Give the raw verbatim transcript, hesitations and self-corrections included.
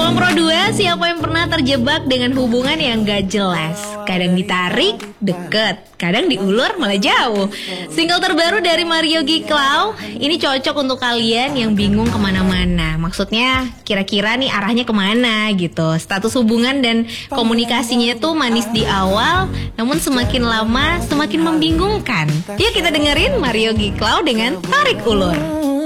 Pro dua, siapa yang pernah terjebak dengan hubungan yang gak jelas? Kadang ditarik, deket, kadang diulur malah jauh. Single terbaru dari Mario Giclau ini cocok untuk kalian yang bingung kemana-mana. Maksudnya kira-kira nih arahnya kemana gitu. Status hubungan dan komunikasinya tuh manis di awal, namun semakin lama semakin membingungkan. Yuk kita dengerin Mario Giclau dengan Tarik Ulur.